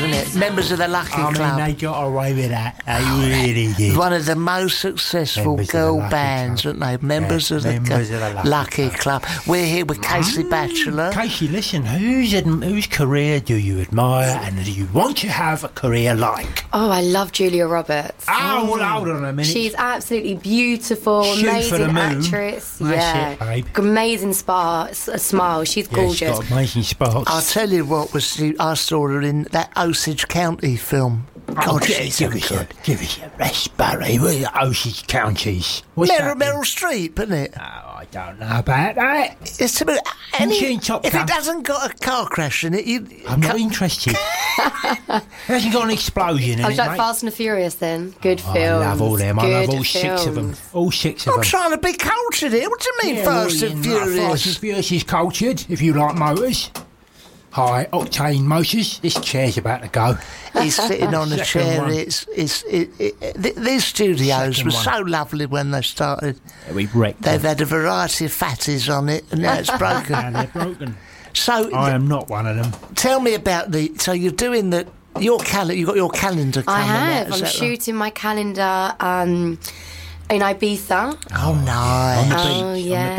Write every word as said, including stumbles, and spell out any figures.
isn't it? Members of the Lucky I Club. mean, they got away with that. They really did. One of the most successful Members of girl the Lucky bands, Club. aren't they? Members, Yeah, of, the members Gu- of the Lucky Lucky Club. We're here with Casey Batchelor. Casey, listen, whose, ad- whose career do you admire and do you want to have a career like? Oh, I love Julia Roberts. Oh, well, hold on a minute. She's absolutely beautiful, Shoot amazing for the moon. actress. That's yeah, it, babe. amazing spa, s- a smile. She's Yeah, gorgeous. she's got amazing sparks. I'll tell you what was the, I saw her in that Osage County film. Oh, God, give, she's give, so us a, good. give us a rest, Barry. We're the Osage Counties. What's Meryl, that then? Meryl Streep, isn't it? Oh, I don't know about that. It's about any, she in Top if Gun? it hasn't got a car crash in it, you. I'm not ca- interested. It hasn't got an explosion in I it, was like mate. Fast and the Furious then. Good Oh, films. I love all them. I Good love all six of them. films. All six of I'm them. trying to be cultured here. What do you mean, Yeah, Fast well, and you know, Fast and Furious? Furious is cultured, if you like motors. High octane motors. This chair's about to go. He's sitting on a Second chair. one. It's it's it, it, th- these studios Second were one. so lovely when they started. We've wrecked They've them. had a variety of fatties on it, and now it's broken. And they're broken. So I am not one of them. tell me about the. So you're doing the your calendar. You got your calendar I coming out. have. is I'm that right? shooting my calendar um, in Ibiza. Oh, nice. On the Oh, beach, on yeah.